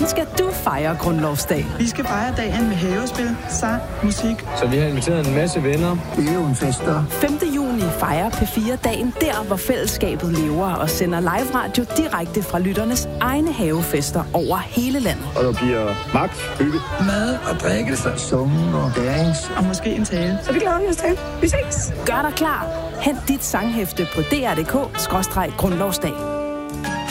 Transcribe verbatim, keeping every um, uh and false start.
Hvordan skal du fejre Grundlovsdag? Vi skal fejre dagen med havespil, sang, musik. Så vi har inviteret en masse venner. Fester. femte juni fejrer P fire dagen der, hvor fællesskabet lever og sender live radio direkte fra lytternes egne havefester over hele landet. Og der bliver magt, hygge, mad og drikkelse, summen og dance. Og måske en tale. Så det glæder vi os til. Vi ses. Gør dig klar. Hent dit sanghæfte på d r punktum d k skråstreg grundlovsdag.